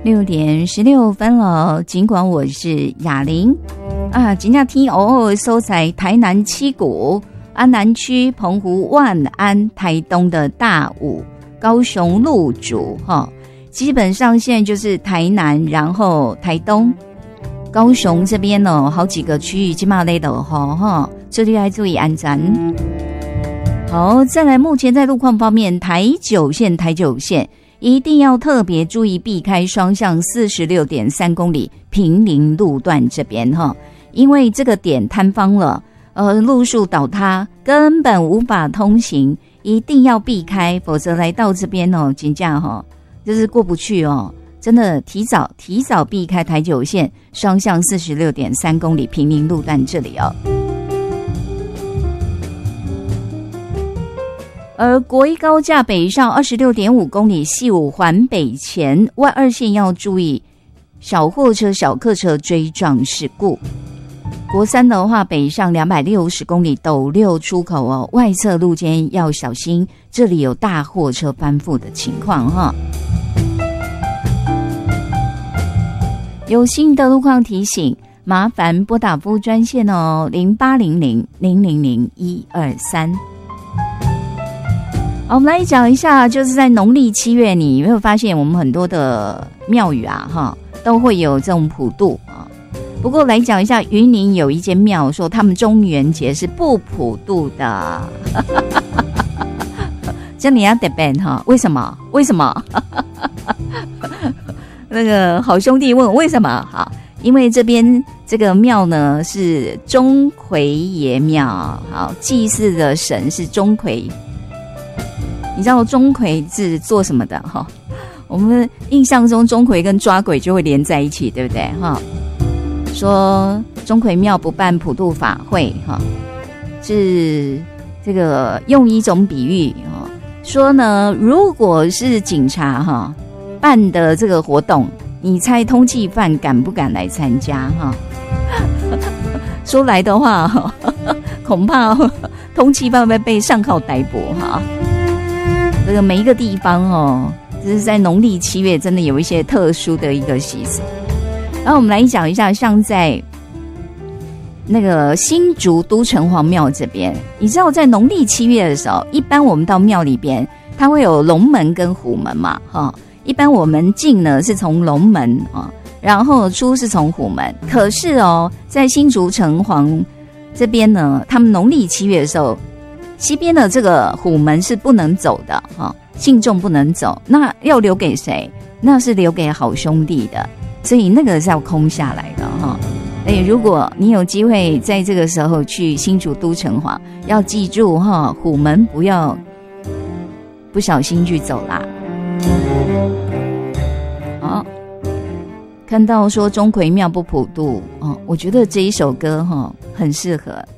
6:16了。尽管我是雅玲啊，今天天收在台南七股、安南区、澎湖万安、台东的大武、高雄鹿竹哈，基本上现在就是台南，然后台东、高雄这边呢，好几个区域今嘛累的哈，这里要注意安全。好，再来，目前在路况方面，台九线一定要特别注意避开双向46.3公里平林路段这边哈，因为这个点坍方了，路树倒塌，根本无法通行，一定要避开，否则来到这边哦，真的哈，就是过不去哦，真的提早避开台九线双向46.3公里平林路段这里哦。而国一高架北上26.5公里西武环北前外二线要注意小货车、小客车追撞事故。国三的话，北上260公里斗六出口哦，外侧路肩要小心，这里有大货车翻覆的情况哈。有新的路况提醒，麻烦拨打服务专线哦，0800-000-123。好，我们来讲一下，就是在农历7月，你有没有发现我们很多的庙宇啊，哈，都会有这种普渡啊。不过来讲一下，云林有一间庙说他们中元节是不普渡的，这你要得办哈？为什么？那个好兄弟问为什么？好，因为这边这个庙呢是钟馗爷庙，好，祭祀的神是钟馗。你知道钟馗是做什么的哈？我们印象中钟馗跟抓鬼就会连在一起，对不对哈？说钟馗庙不办普渡法会哈，是这个用一种比喻哈，说呢，如果是警察哈办的这个活动，你猜通缉犯敢不敢来参加哈？说来的话，恐怕通缉犯会被上铐逮捕哈。这个每一个地方哦，就是在农历7月，真的有一些特殊的一个习俗。然后我们来讲一下，像在那个新竹都城隍庙这边，你知道在农历7月的时候，一般我们到庙里边，它会有龙门跟虎门嘛，哈。一般我们进呢是从龙门啊，然后出是从虎门。可是哦，在新竹城隍这边呢，他们农历7月的时候，西边的这个虎门是不能走的哈，信众不能走，那要留给谁？那是留给好兄弟的，所以那个是要空下来的哈。如果你有机会在这个时候去新竹都城隍，要记住哈，虎门不要不小心去走啦。好，看到说钟馗庙不普渡哦，我觉得这一首歌哈很适合。